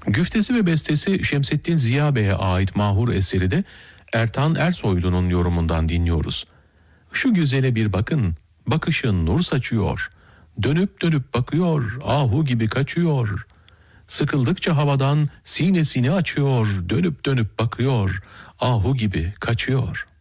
Güftesi ve bestesi Şemsettin Ziya Bey'e ait mahur eseri de Ertan Ersoylu'nun yorumundan dinliyoruz. Şu güzele bir bakın, bakışın nur saçıyor. Dönüp dönüp bakıyor, ahu gibi kaçıyor. Sıkıldıkça havadan sinesini açıyor, dönüp dönüp bakıyor, ahu gibi kaçıyor.